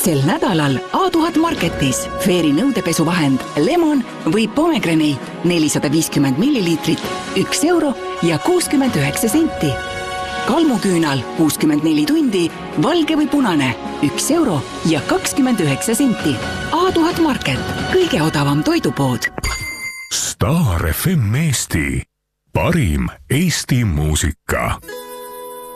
sel nädalal A1000 Marketis Fairy nõudepesuvahend Lemon või Pomegranate 450 milliliitrit, 1 euro ja 69 senti. Kalmuküünal 64 tundi, valge või punane, 1 euro ja 29 senti. A1000 Market, kõige odavam toidupood. Star FM Eesti, parim Eesti muusika.